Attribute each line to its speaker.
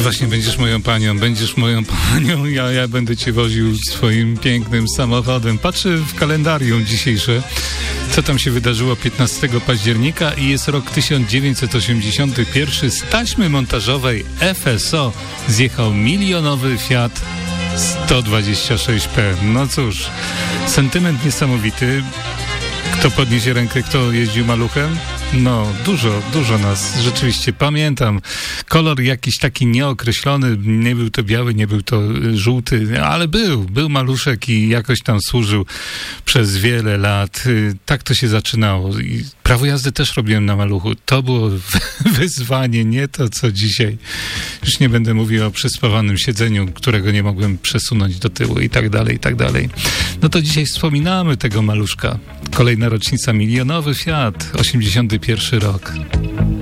Speaker 1: Właśnie będziesz moją panią, ja będę cię woził swoim pięknym samochodem. Patrzę w kalendarium dzisiejsze, co tam się wydarzyło 15 października i jest rok 1981. Z taśmy montażowej FSO zjechał milionowy Fiat 126P. No cóż, sentyment niesamowity. Kto podniesie rękę, kto jeździł maluchem? No, dużo nas. Rzeczywiście pamiętam. Kolor jakiś taki nieokreślony. Nie był to biały, nie był to żółty, ale był maluszek i jakoś tam służył przez wiele lat. Tak to się zaczynało. I prawo jazdy też robiłem na maluchu. To było wyzwanie, nie to co dzisiaj. Już nie będę mówił o przyspawanym siedzeniu, którego nie mogłem przesunąć do tyłu i tak dalej, i tak dalej. No to dzisiaj wspominamy tego maluszka. Kolejna rocznica, milionowy Fiat, 81 rok.